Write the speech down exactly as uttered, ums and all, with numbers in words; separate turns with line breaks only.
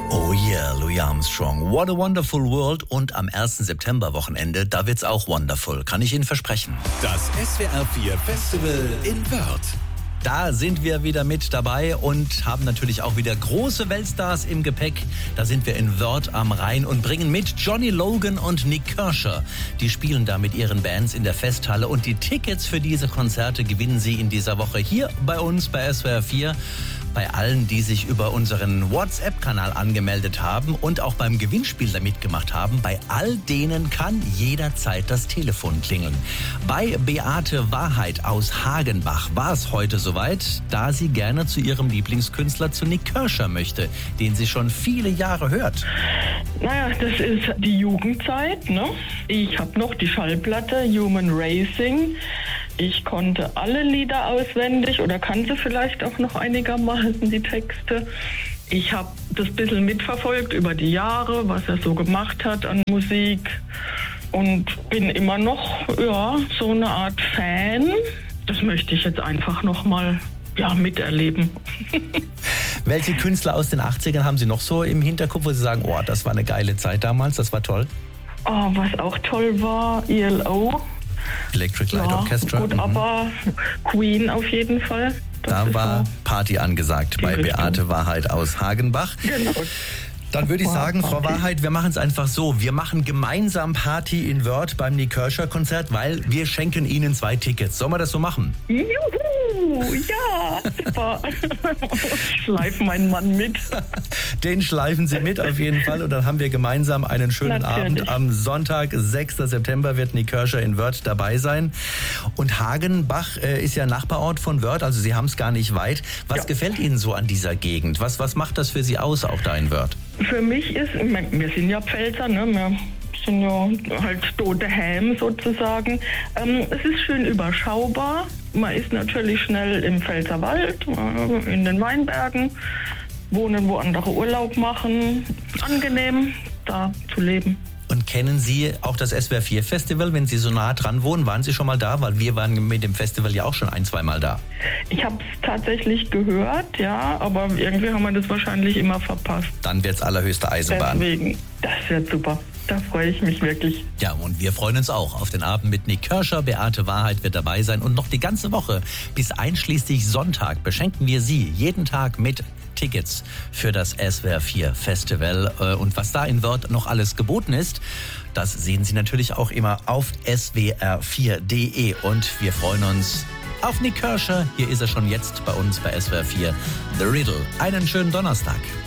Oh yeah, Louis Armstrong. What a wonderful world. Und am ersten September-Wochenende, da wird's auch wonderful. Kann ich Ihnen versprechen.
Das S W R vier Festival in Wörth.
Da sind wir wieder mit dabei und haben natürlich auch wieder große Weltstars im Gepäck. Da sind wir in Wörth am Rhein und bringen mit Johnny Logan und Nik Kershaw. Die spielen da mit ihren Bands in der Festhalle und die Tickets für diese Konzerte gewinnen Sie in dieser Woche hier bei uns bei S W R vier. Bei allen, die sich über unseren WhatsApp-Kanal angemeldet haben und auch beim Gewinnspiel da mitgemacht haben, bei all denen kann jederzeit das Telefon klingeln. Bei Beate Wahrheit aus Hagenbach war es heute soweit, da sie gerne zu ihrem Lieblingskünstler, zu Nik Kershaw möchte, den sie schon viele Jahre hört.
Naja, das ist die Jugendzeit, ne? Ich habe noch die Schallplatte Human Racing. Ich konnte alle Lieder auswendig oder kann sie vielleicht auch noch einigermaßen, die Texte. Ich habe das ein bisschen mitverfolgt über die Jahre, was er so gemacht hat an Musik und bin immer noch ja, so eine Art Fan. Das möchte ich jetzt einfach noch mal ja, miterleben.
Welche Künstler aus den achtzigern haben Sie noch so im Hinterkopf, wo Sie sagen, oh, das war eine geile Zeit damals, das war toll?
Oh, was auch toll war, E L O.
Electric Light
ja,
Orchestra.
Gut,
mhm.
aber Queen auf jeden Fall. Das
da war
so
Party angesagt bei
Richtung.
Beate Wahrheit aus Hagenbach.
Genau.
Dann würde ich sagen,
Party.
Frau Wahrheit, wir machen es einfach so. Wir machen gemeinsam Party in Wörth beim Nik Kershaw Konzert, weil wir schenken Ihnen zwei Tickets. Sollen wir das so machen?
Juhu, ja, super. Ich schleife meinen Mann mit.
Den schleifen Sie mit auf jeden Fall und dann haben wir gemeinsam einen schönen
Natürlich.
Abend. Am Sonntag, sechsten September, wird Nik Kershaw in Wörth dabei sein. Und Hagenbach äh, ist ja Nachbarort von Wörth, also Sie haben es gar nicht weit. Was
Ja.
gefällt Ihnen so an dieser Gegend? Was, was macht das für Sie aus, auch da in Wörth?
Für mich ist, ich mein, wir sind ja Pfälzer, ne? Wir sind ja halt daheim sozusagen. Ähm, es ist schön überschaubar. Man ist natürlich schnell im Pfälzerwald, äh, in den Weinbergen, wohnen, wo andere Urlaub machen. Angenehm, da zu leben.
Und kennen Sie auch das S W R vier Festival, wenn Sie so nah dran wohnen? Waren Sie schon mal da? Weil wir waren mit dem Festival ja auch schon ein, zwei Mal da.
Ich habe es tatsächlich gehört, ja, aber irgendwie haben wir das wahrscheinlich immer verpasst.
Dann wird's allerhöchste Eisenbahn.
Deswegen, das wird super. Da freue ich mich wirklich.
Ja, und wir freuen uns auch auf den Abend mit Nik Kershaw. Beate Wahrheit wird dabei sein. Und noch die ganze Woche bis einschließlich Sonntag beschenken wir Sie jeden Tag mit Tickets für das S W R vier Festival. Und was da in Wörth noch alles geboten ist, das sehen Sie natürlich auch immer auf S W R vier Punkt de. Und wir freuen uns auf Nik Kershaw. Hier ist er schon jetzt bei uns bei S W R vier. The Riddle. Einen schönen Donnerstag.